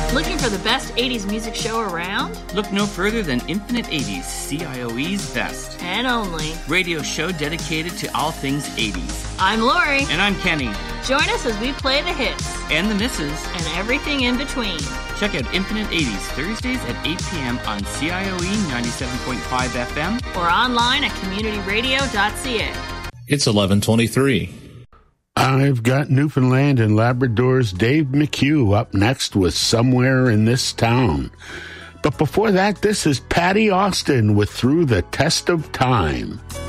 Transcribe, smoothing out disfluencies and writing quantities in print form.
Looking for the best 80s music show around? Look no further than Infinite 80s, CIOE's best. And only. Radio show dedicated to all things 80s. I'm Lori. And I'm Kenny. Join us as we play the hits. And the misses. And everything in between. Check out Infinite 80s Thursdays at 8 p.m. on CIOE 97.5 FM. Or online at communityradio.ca. It's 11:23. I've got Newfoundland and Labrador's Dave McHugh up next with Somewhere in This Town. But before that, this is Patty Austin with Through the Test of Time.